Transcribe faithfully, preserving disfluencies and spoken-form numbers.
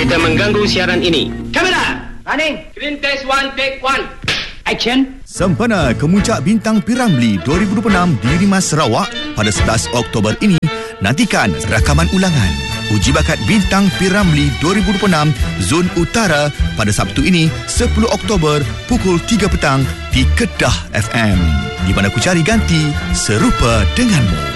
Kereta mengganggu siaran ini. Kamera, running. Screen test one, take one. Action. Sempena Kemuncak Bintang P Ramlee dua ribu dua puluh enam di Rimas Sarawak pada sebelas Oktober ini, nantikan rakaman ulangan Uji Bakat Bintang P Ramlee dua ribu dua puluh enam Zon Utara pada Sabtu ini sepuluh Oktober pukul tiga petang di Kedah F M. Di mana ku cari ganti serupa denganmu.